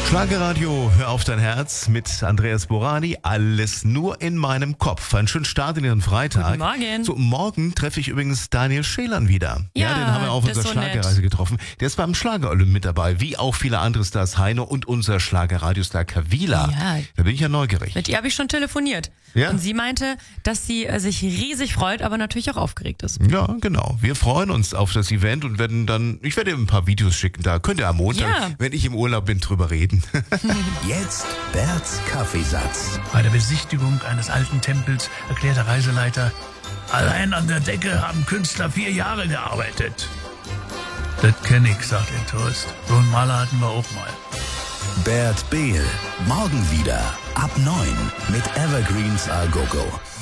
Schlagerradio, hör auf dein Herz mit Andreas Borani. Alles nur in meinem Kopf. Einen schönen Start in Ihren Freitag. Guten Morgen. So, morgen treffe ich übrigens Daniel Scheelern wieder. Ja, den haben wir auf das unserer ist so Schlagerreise nett. getroffen. Der ist beim Schlager-Olymp mit dabei, wie auch viele andere Stars, Heino und unser Schlagerradiostar Kavila. Ja. Da bin ich ja neugierig. Mit ihr habe ich schon telefoniert. Ja? Und sie meinte, dass sie sich riesig freut, aber natürlich auch aufgeregt ist. Ja, genau. Wir freuen uns auf das Event und ich werde ein paar Videos schicken. Da könnt ihr am Montag, Ja. wenn ich im Urlaub bin, drüber reden. Jetzt Berts Kaffeesatz. Bei der Besichtigung eines alten Tempels erklärt der Reiseleiter, allein an der Decke haben Künstler 4 Jahre gearbeitet. Das kenn ich, sagt der Tourist. So einen Maler hatten wir auch mal. Bert Behl. Morgen wieder ab 9 mit Evergreens A Go Go.